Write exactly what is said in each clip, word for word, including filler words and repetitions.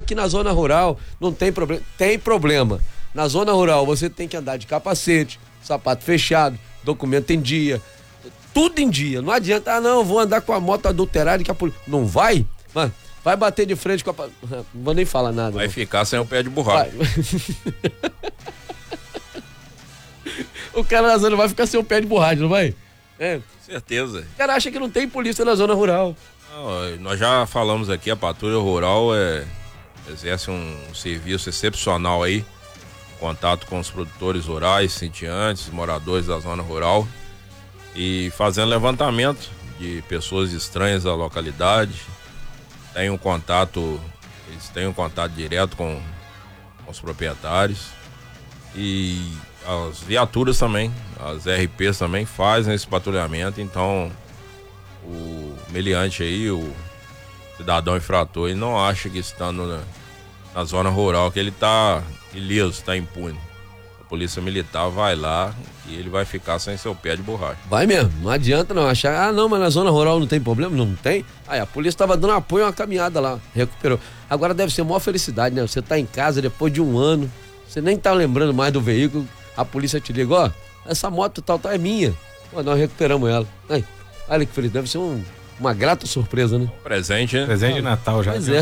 que na zona rural não tem problema. Tem problema. Na zona rural você tem que andar de capacete, sapato fechado, documento em dia, tudo em dia. Não adianta, ah não, vou andar com a moto adulterada que a polícia... Não vai? Mano, vai bater de frente com a... Não vou nem falar nada. Vai não. ficar sem o pé de borracha. O cara na zona vai ficar sem o pé de borracha, não vai? É. Certeza. O cara acha que não tem polícia na zona rural. Não, nós já falamos aqui, a patrulha rural é, exerce um serviço excepcional aí, contato com os produtores rurais, sitiantes, moradores da zona rural e fazendo levantamento de pessoas estranhas à localidade. Tem um contato, eles têm um contato direto com, com os proprietários e as viaturas também, as R Ps também fazem esse patrulhamento, então o meliante aí, o cidadão infrator, ele não acha que estando na, na zona rural que ele tá ileso, tá impune. A polícia militar vai lá e ele vai ficar sem seu pé de borracha. Vai mesmo, não adianta não achar, ah não, mas na zona rural não tem problema, não tem. Aí a polícia tava dando apoio a uma caminhada lá, recuperou. Agora deve ser a maior felicidade, né? Você tá em casa depois de um ano, você nem tá lembrando mais do veículo, a polícia te liga, ó, essa moto tal, tal é minha. Pô, nós recuperamos ela. Aí, olha que feliz, deve ser um, uma grata surpresa, né? Presente, né? Presente de Natal já. Pois é.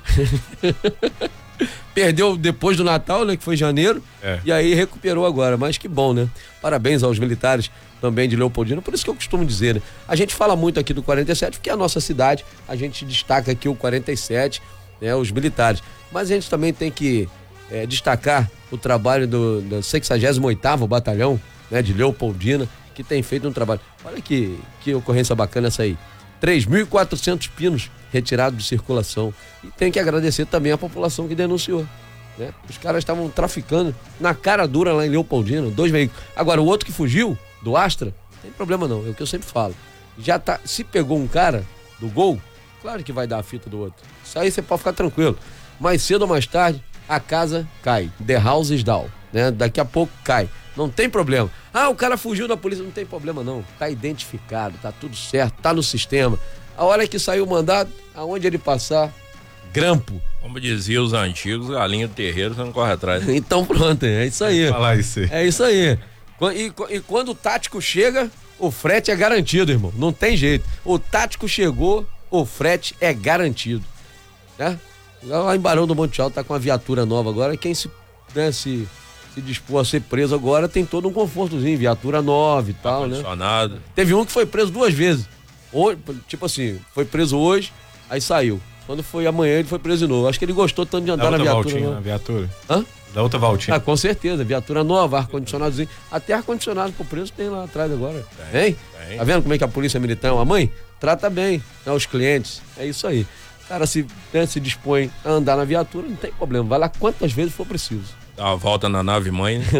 Perdeu depois do Natal, né? Que foi em janeiro. É. E aí recuperou agora. Mas que bom, né? Parabéns aos militares também de Leopoldina. Por isso que eu costumo dizer, né? A gente fala muito aqui do quarenta e sete, porque é a nossa cidade, a gente destaca aqui o quarenta e sete, né? Os militares. Mas a gente também tem que é, destacar o trabalho do, do sexagésimo oitavo Batalhão, né? De Leopoldina, que tem feito um trabalho. Olha que, que ocorrência bacana essa aí. três mil e quatrocentos pinos retirados de circulação. E tem que agradecer também a população que denunciou, né? Os caras estavam traficando na cara dura lá em Leopoldina, dois veículos. Agora, o outro que fugiu, do Astra, não tem problema não, é o que eu sempre falo. Já tá, se pegou um cara do Gol, claro que vai dar a fita do outro. Isso aí você pode ficar tranquilo. Mais cedo ou mais tarde, a casa cai. The house is down, né? Daqui a pouco cai. Não tem problema. Ah, o cara fugiu da polícia, não tem problema não. Tá identificado, tá tudo certo, tá no sistema. A hora que saiu o mandado, aonde ele passar, grampo. Como diziam os antigos, galinha do terreiro, você não corre atrás. Então pronto, é isso aí. Falar isso aí. É isso aí. E, e quando o tático chega, o frete é garantido, irmão. Não tem jeito. O tático chegou, o frete é garantido, né? Lá em Barão do Monte Alto tá com uma viatura nova agora. Quem se, né, se, se dispor a ser preso agora tem todo um confortozinho, viatura nova e tal, né? Teve um que foi preso duas vezes. Hoje, tipo assim, foi preso hoje, aí saiu. Quando foi amanhã, ele foi preso de novo. Acho que ele gostou tanto de andar na viatura. Voltinha, na viatura. Hã? Da outra voltinha. Ah, com certeza. Viatura nova, ar-condicionadozinho. Até ar-condicionado pro preso tem lá atrás agora. Tem? Hein? Tem. Tá vendo como é que a polícia militar é uma mãe? Trata bem, né, os clientes. É isso aí. O cara se, né, se dispõe a andar na viatura, não tem problema. Vai lá quantas vezes for preciso. Dá uma volta na nave mãe, né?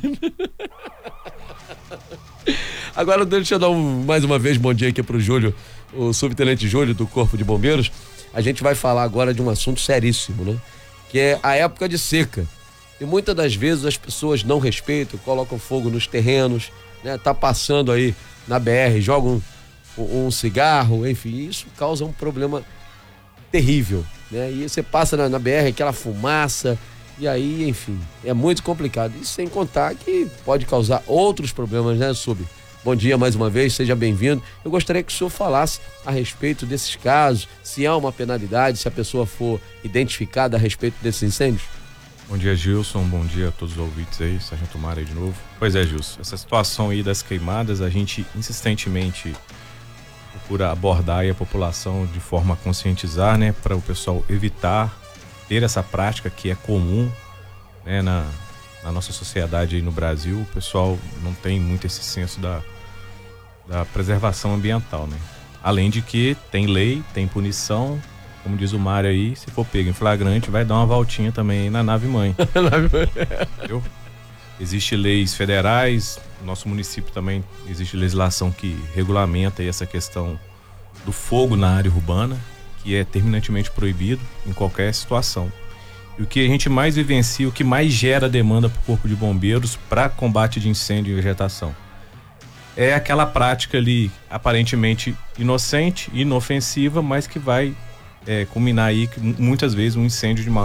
Agora deixa eu dar um, mais uma vez bom dia aqui pro Júlio, o subtenente Júlio do Corpo de Bombeiros. A gente vai falar agora de um assunto seríssimo, né? Que é a época de seca. E muitas das vezes as pessoas não respeitam, colocam fogo nos terrenos, né? Tá passando aí na B R, jogam um, um cigarro, enfim, isso causa um problema terrível, né? E você passa na, na B R, aquela fumaça, e aí, enfim, é muito complicado. E sem contar que pode causar outros problemas, né, Sub? Bom dia mais uma vez, seja bem-vindo. Eu gostaria que o senhor falasse a respeito desses casos, se há uma penalidade, se a pessoa for identificada a respeito desses incêndios. Bom dia, Gilson, bom dia a todos os ouvintes aí, Sargento Mara aí de novo. Pois é, Gilson, essa situação aí das queimadas, a gente insistentemente procura abordar aí a população de forma a conscientizar, né, para o pessoal evitar ter essa prática que é comum, né, na, na nossa sociedade aí no Brasil. O pessoal não tem muito esse senso da, da preservação ambiental, né? Além de que tem lei, tem punição, como diz o Mário aí, se for pego em flagrante, vai dar uma voltinha também aí na nave mãe. Entendeu? Existem leis federais, no nosso município também existe legislação que regulamenta aí essa questão do fogo na área urbana, que é terminantemente proibido em qualquer situação. E o que a gente mais vivencia, o que mais gera demanda para o Corpo de Bombeiros para combate de incêndio e vegetação, é aquela prática ali aparentemente inocente, inofensiva, mas que vai é, culminar aí muitas vezes um incêndio de maior